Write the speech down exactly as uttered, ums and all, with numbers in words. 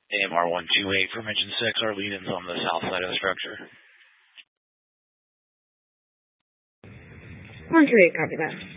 A M R one two eight from engine six, our lead-in's on the south side of the structure. one two eight, copy that.